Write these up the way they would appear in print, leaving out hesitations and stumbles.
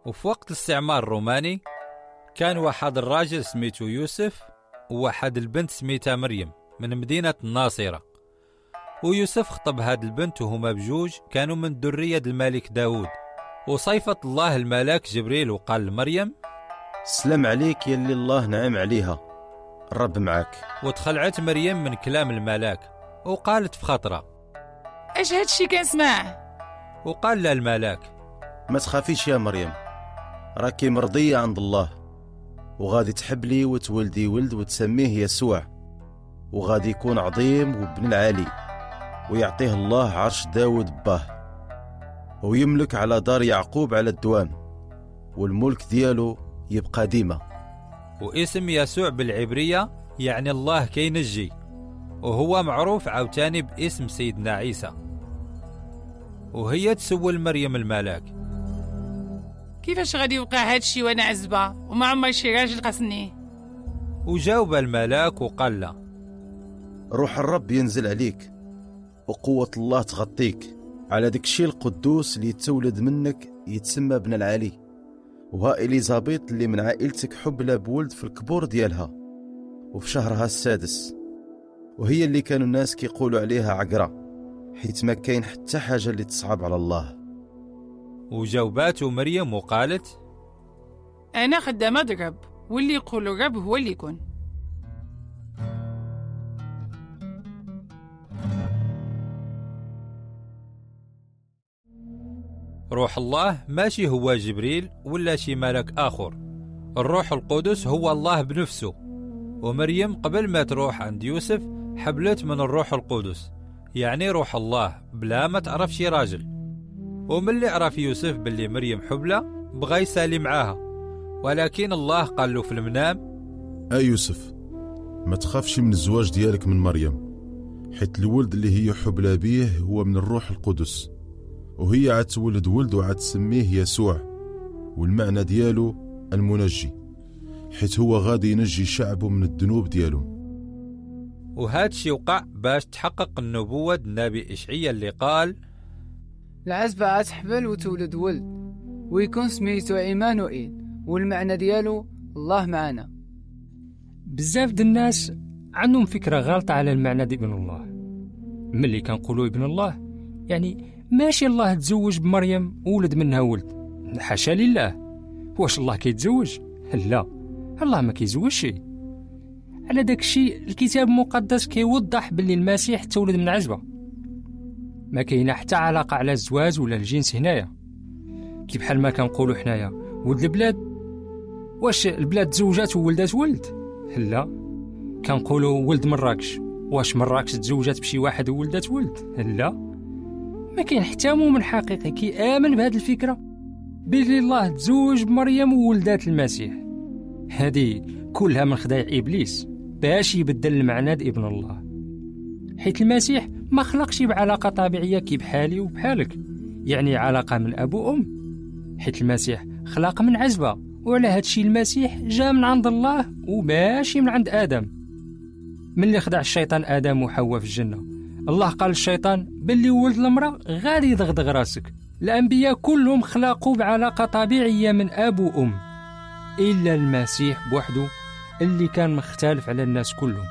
وفي وقت الاستعمار الروماني كان واحد الراجل سميته يوسف وواحد البنت سميتها مريم من مدينة الناصرة. ويوسف خطب هاد البنت وهما بجوج كانوا من ذرية الملك داود. وصيفت الله الملاك جبريل وقال لمريم: سلام عليك يلي الله نعم عليها، الرب معك. وتخلعت مريم من كلام الملاك وقالت في خطرة: ايش هادشي كنسمع؟ وقال لها الملاك: ما تخافيش يا مريم، راكي مرضية عند الله، وغادي تحبلي وتولدي ولد وتسميه يسوع، وغادي يكون عظيم وابن العالي، ويعطيه الله عرش داود باه، ويملك على دار يعقوب على الدوام، والملك ديالو يبقى ديما. واسم يسوع بالعبرية يعني الله كينجي، وهو معروف عاوتاني باسم سيدنا عيسى. وهي تسول مريم الملاك: كيفاش غادي يوقع هادشي وانا عزبة وما عمري شي راجل قاسني؟ وجاوب الملاك وقال له: روح الرب ينزل عليك، وقوة الله تغطيك، على داك الشيء القدوس اللي يتولد منك يتسمى ابن العالي، وها إليزابيط اللي من عائلتك حبلى بولد في الكبور ديالها وفي شهرها السادس، وهي اللي كانوا الناس كيقولوا عليها عقرة، حيث ما كاين حتى حاجة اللي تصعب على الله. وجاوباته مريم وقالت: انا خدامة الرب، واللي يقول الرب هو اللي يكون. روح الله ماشي هو جبريل ولا شي ملك آخر، الروح القدس هو الله بنفسه. ومريم قبل ما تروح عند يوسف حبلت من الروح القدس، يعني روح الله، بلا ما تعرف شي راجل. ومن اللي عرف يوسف باللي مريم حبلة بغى يسالي معاها، ولكن الله قال له في المنام: يوسف، ما تخافش من الزواج ديالك من مريم، حيت الولد اللي هي حبلة بيه هو من الروح القدس، وهي عتولد ولد وعتسميه يسوع، والمعنى ديالو المنجي، حيت هو غادي ينجي شعبه من الذنوب ديالهم. وهذا الشيء وقع باش تحقق النبوة النبي إشعيا اللي قال: العزبة تحبل وتولد ولد ويكون سميتو عيمانوئيل، والمعنى ديالو الله معنا. بزاف د الناس عندهم فكرة غلطة على المعنى دي ابن الله. ملي كنقولوا ابن الله يعني ماشي الله تزوج بمريم وولد منها ولد، حاشا لله. واش الله كيتزوج؟ لا، الله ما كيزوج شيء. على داك الشيء الكتاب المقدس كيوضح باللي المسيح تولد من عزبة، ما كاينه حتى علاقة على الزواج ولا الجنس هنايا. كي بحال ما كنقولوا حنايا ولد البلاد، واش البلاد تزوجات وولدات ولد؟ لا. كنقولوا ولد مراكش، واش مراكش تزوجات بشي واحد وولدات ولد؟ لا. ما كاين حتى مؤمن حقيقي كيامن بهذه الفكرة باللي الله تزوج بمريم وولدات المسيح. هذه كلها من خداع إبليس باش يبدل المعنى د ابن الله، حيث المسيح ما خلقش بعلاقة طبيعية كي بحالي وبحالك، يعني علاقة من أب وأم، حيث المسيح خلق من عزبة. وعلى هادشي المسيح جاء من عند الله وماشي من عند آدم. من اللي خدع الشيطان آدم وحواء في الجنة، الله قال للشيطان باللي ولد المرأة غادي يضغضغ راسك. الأنبياء كلهم خلقوا بعلاقة طبيعية من أب وأم، إلا المسيح بوحده اللي كان مختلف على الناس كلهم.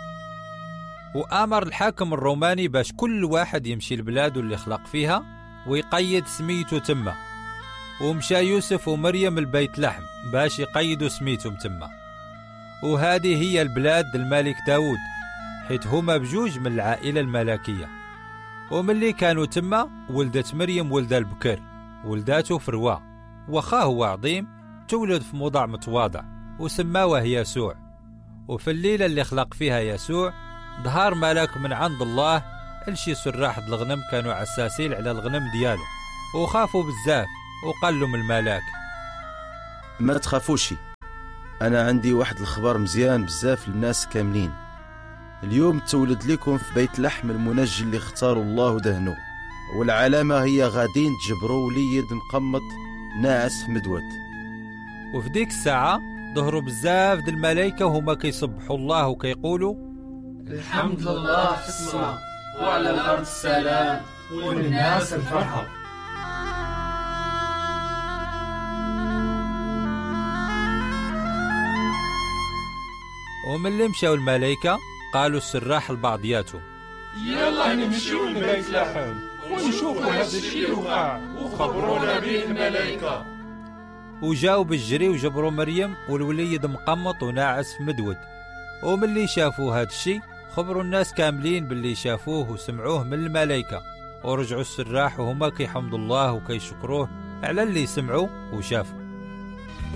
وآمر الحاكم الروماني باش كل واحد يمشي لبلاده اللي خلق فيها ويقيد سميته تما. ومشى يوسف ومريم البيت لحم باش يقيدوا سميتهم تما. وهذه هي البلاد الملك داود، حيث هما بجوج من العائلة الملكية. ومن اللي كانوا تما ولدت مريم ولد البكر، ولداته فروة، وخاه هو عظيم، تولد في موضع متواضع وسماوه يسوع. وفي الليلة اللي خلق فيها يسوع ظهر ملاك من عند الله لشي سراح الغنم كانوا عساسين على الغنم ديالو، وخافوا بزاف. وقال لهم الملاك: ما تخافوش، أنا عندي واحد الخبر مزيان بزاف للناس كاملين. اليوم تولد لكم في بيت لحم المنجي اللي اختاروا الله ودهنو، والعلامة هي غادين تجبروا وليد مقمط ناعس في مدود. وفي ديك الساعة ظهروا بزاف د الملائكة وهما كيسبحوا الله وكيقولوا: الحمد لله في السماء وعلى الأرض السلام والناس الفرحة. ومن مشاو الملائكة قالوا السراح لبعضياتهم: يلا نمشيو لبيت لحم ونشوفوا هذا الشيء اللي وقع وخبرونا به الملائكة. وجاو بالجري وجبروا مريم والوليد مقمط وناعس في مدود. وملي شافوا هذا الشيء خبروا الناس كاملين باللي شافوه وسمعوه من الملائكة، ورجعوا السراح وهما كيحمدوا الله وكيشكروه على اللي سمعوا وشافوا.